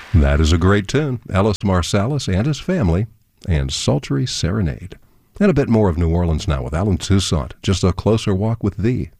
That is a great tune. Ellis Marsalis and his family, and Sultry Serenade. And a bit more of New Orleans now with Alan Toussaint. Just a closer walk with thee.